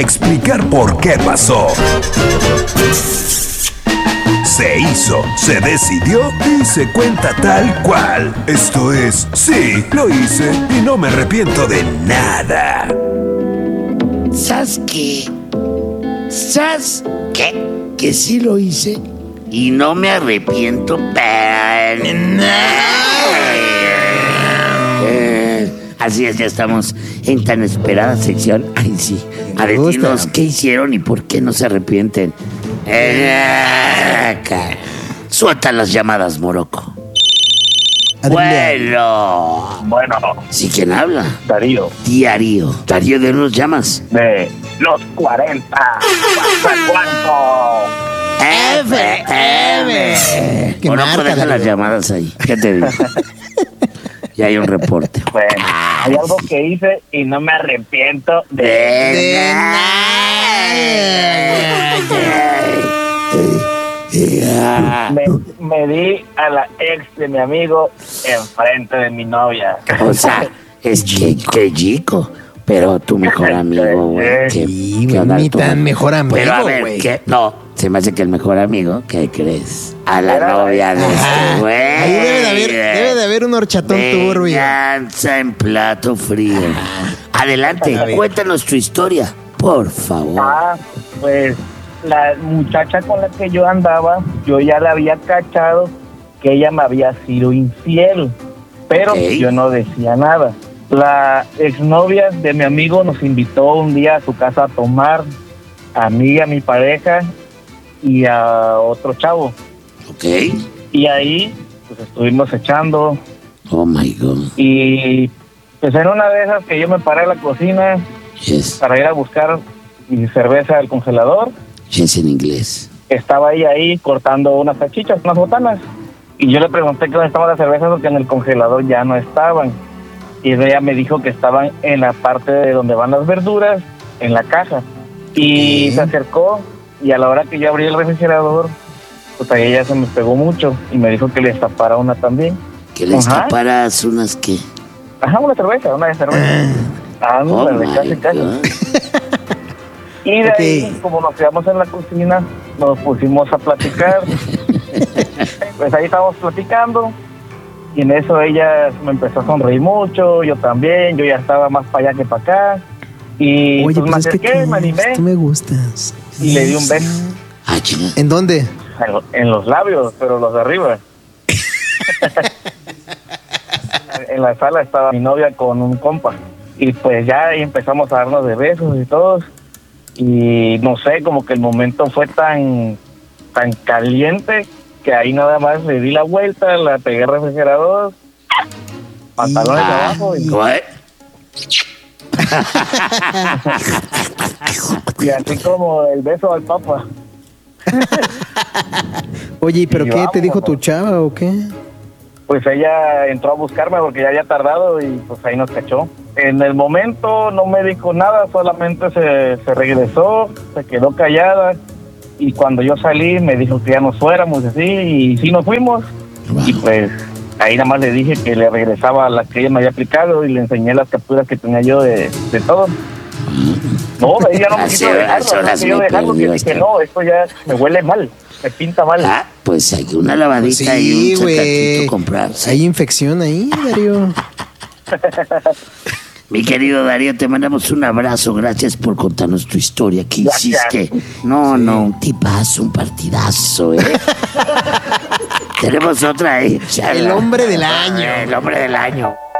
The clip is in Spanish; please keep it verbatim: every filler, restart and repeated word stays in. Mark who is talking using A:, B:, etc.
A: Explicar por qué pasó. Se hizo, se decidió y se cuenta tal cual. Esto es, sí, lo hice y no me arrepiento de nada.
B: ¿Sabes qué? ¿Sabes qué? Que sí lo hice y no me arrepiento para nada. Eh, así es, ya estamos en tan esperada sección. Ay, sí. A decirnos qué hicieron y por qué no se arrepienten. Eh, Suelta las llamadas, Morocco. Bueno.
C: Bueno.
B: ¿Sí quién habla?
C: Darío.
B: Darío. Darío, ¿de dónde nos llamas?
C: De los cuarenta. ¿Cuánto?
B: F M.
D: ¿Qué
B: Morocco,
D: marca,
B: deja
D: Darío?
B: las llamadas ahí. ¿Qué te digo? Ya hay un reporte.
C: Bueno, hay algo que hice y no me arrepiento de...
B: De nada.
C: Me, me di a la ex de mi amigo enfrente de mi novia.
B: O sea, es que, que chico. Pero tu mejor amigo, güey. ¿qué-
D: Sí,
B: qué
D: güey,
B: onda
D: ni
B: tú?
D: tan mejor amigo,
B: Pero a ver,
D: güey.
B: ¿qué? No, se me hace que el mejor amigo, ¿qué crees? A la
C: Era-
B: novia de
D: Ajá.
B: este güey.
D: Ahí debe de haber, debe de haber un horchatón turbio.
B: Venganza en plato frío. Adelante,
D: A ver.
B: cuéntanos tu historia, por favor.
C: Ah, pues la muchacha con la que yo andaba, yo ya la había cachado que ella me había sido infiel, pero
B: Ok.
C: yo no decía nada. La exnovia de mi amigo nos invitó un día a su casa a tomar, a mí, a mi pareja y a otro chavo.
B: Ok.
C: Y ahí pues estuvimos echando
B: Oh my God.
C: y pues en una de esas que yo me paré a la cocina
B: Yes.
C: para ir a buscar mi cerveza del congelador,
B: Yes en inglés.
C: estaba ella ahí cortando unas salchichas, unas botanas. Y yo le pregunté que dónde estaban las cervezas porque en el congelador ya no estaban. Y ella me dijo que estaban en la parte de donde van las verduras, en la caja. Y
D: Ok.
C: se acercó y a la hora que yo abrí el refrigerador, pues ahí ella se me pegó mucho y me dijo que le destapara una también.
B: Que les
C: Ajá.
B: taparas unas que.
C: Ajá, una cerveza, una de cerveza. Ah, no,
B: Oh
C: de
B: my
C: casi, casi.
B: God.
C: Y de
D: Ok.
C: ahí, como nos quedamos en la cocina, nos pusimos a platicar. Pues ahí estábamos platicando. Y en eso ella me empezó a sonreír mucho, yo también, yo ya estaba más para allá que para acá. Y
D: Oye,
C: pues me
D: pues es que
C: acerqué,
D: ¿qué?
C: me animé
D: Tú me gustas.
C: y le di un beso
B: Ah, chinga.
D: ¿En dónde?
C: en, lo- en los labios, pero los de arriba. En la sala estaba mi novia con un compa. Y pues ya ahí empezamos a darnos de besos y todos. Y no sé, como que el momento fue tan, tan caliente que ahí nada más le di la vuelta, la pegué al refrigerador, pantalones
B: Ah,
C: abajo y,
B: what?
C: y así como el beso al papa.
D: Oye, ¿pero
C: Y
D: qué? ¿Te dijo tu
C: vámonos.
D: chava o qué?
C: Pues ella entró a buscarme porque ya había tardado y pues ahí nos cachó. En el momento no me dijo nada, solamente se, se regresó, se quedó callada y cuando yo salí me dijo que ya nos fuéramos así y sí nos fuimos.
B: Wow.
C: Y pues ahí nada más le dije que le regresaba a las que ella me había aplicado y le enseñé las capturas que tenía yo de, de todo. No, ella no me
B: Así
C: quiso dejarlo,
B: horas
C: no quería
B: me
C: dejarlo, que
B: perdió
C: dije
B: hasta-
C: no, esto ya me huele mal, me pinta mal.
B: Ah, pues hay una lavadita
D: Sí,
B: y un
D: güey.
B: sacatito comprarse.
D: Hay infección ahí, Darío.
B: Mi querido Darío, te mandamos un abrazo. Gracias por contarnos tu historia. ¿Qué
C: Gracias.
B: hiciste? No, no, un tipazo, un partidazo, ¿eh? Tenemos otra, ¿eh?
D: El hombre del año.
B: El hombre del año.